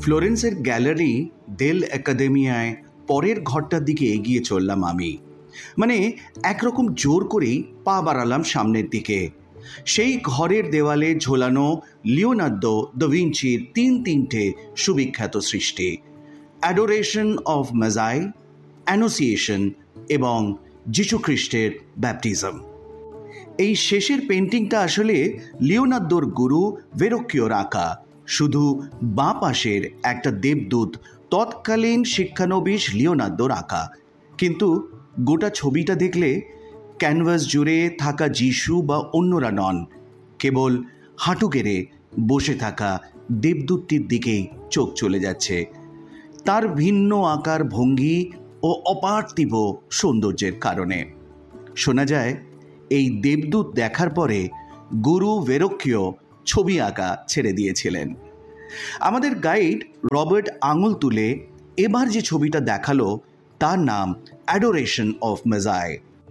ফ্লোরেন্সের gallery দেল একাডেমিয়ায় পরের ঘরটার দিকে এগিয়ে চললাম আমি। মানে একরকম জোর করেই পা বাড়ালাম সামনের দিকে। সেই ঘরের দেওয়ালে ঝোলানো লিওনার্দো দ্য ভিঞ্চির তিনটে সুবিখ্যাত সৃষ্টি, অ্যাডোরেশন অফ মেজাই, অ্যানোসিয়েশন এবং যীশুখ্রিস্টের ব্যাপটিজম। এই শেষের পেন্টিংটা আসলে লিওনার্দোর গুরু ভেরোক্কিওর আঁকা। শুধু বাঁ পাশের একটা দেবদূত তৎকালীন শিক্ষানবিশ লিওনার্দোর আঁকা, কিন্তু গোটা ছবিটা দেখলে ক্যানভাস জুড়ে থাকা যিশু বা অন্যরা নন, কেবল হাঁটু গেড়ে বসে থাকা দেবদূতটির দিকেই চোখ চলে যাচ্ছে। তার ভিন্ন আকার, ভঙ্গি ও অপার্থিব সৌন্দর্যের কারণে। শোনা যায় এই দেবদূত দেখার পরে গুরু ভেরোক্কিও ছবি আঁকা ছেড়ে দিয়েছিলেন। আমাদের গাইড রবার্ট আঙুল তুলে এবার যে ছবিটা দেখালো তার নাম অ্যাডোরেশন অফ মেজাই।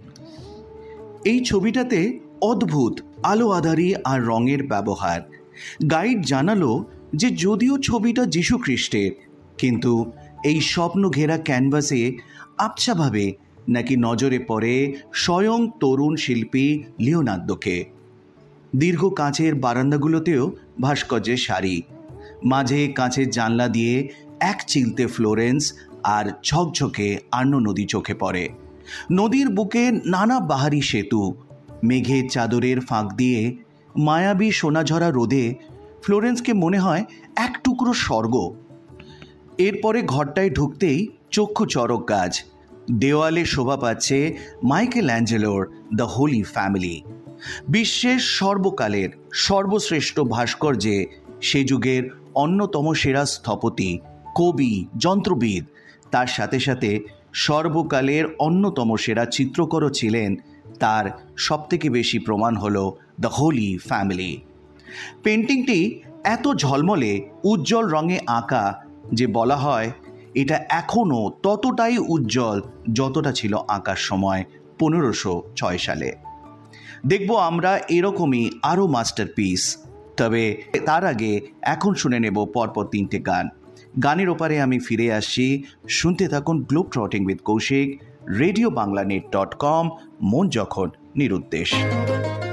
এই ছবিটাতে অদ্ভুত আলো আঁধারি আর রঙের ব্যবহার। গাইড জানালো যে যদিও ছবিটা যীশু খ্রিস্টের, কিন্তু এই স্বপ্ন ঘেরা ক্যানভাসে আবছাভাবে নাকি নজরে পড়ে স্বয়ং তরুণ শিল্পী লিওনার্দোকে। দীর্ঘ কাঁচের বারান্দাগুলোতেও ভাস্কর্যের সারি, মাঝে কাঁচের জানলা দিয়ে এক চিলতে ফ্লোরেন্স আর ঝকঝকে আর্নো নদী চোখে পড়ে। নদীর বুকে নানা বাহারি সেতু, মেঘের চাদরের ফাঁক দিয়ে মায়াবী সোনাঝরা রোদে ফ্লোরেন্সকে মনে হয় এক টুকরো স্বর্গ। এরপরে ঘরটায় ঢুকতেই চক্ষু চড়ক গাছ, দেওয়ালে শোভা পাচ্ছে মাইকেল অ্যাঞ্জেলোর দ্য হোলি ফ্যামিলি। বিশ্বের সর্বকালের সর্বশ্রেষ্ঠ ভাস্কর্যে সে যুগের অন্যতম সেরা স্থপতি, কবি, যন্ত্রবিদ, তার সাথে সাথে সর্বকালের অন্যতম সেরা চিত্রকরও ছিলেন, তার সবথেকে বেশি প্রমাণ হলো দ্য হোলি ফ্যামিলি। পেন্টিংটি এত ঝলমলে উজ্জ্বল রঙে আঁকা যে বলা হয় এটা এখনও ততটাই উজ্জ্বল যতটা ছিল আঁকার সময় 1506 সালে। দেখব আমরা এরকমই আরও মাস্টারপিস। তবে তার আগে এখন শুনে নেব পরপর 3টে গান। গানের ওপারে আমি ফিরে আসছি। শুনতে থাকুন globe ট্রটিং with Kaushik, radio Bangla net.com, মন যখন নিরুদ্দেশ।